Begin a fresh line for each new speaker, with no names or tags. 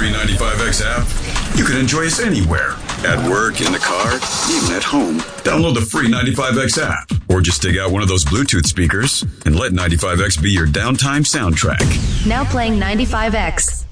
free 95X app, you can enjoy us anywhere. At work, in the car, even at home. Download the free 95X app. Or just dig out one of those Bluetooth speakers and let 95X be your downtime soundtrack.
Now playing 95X.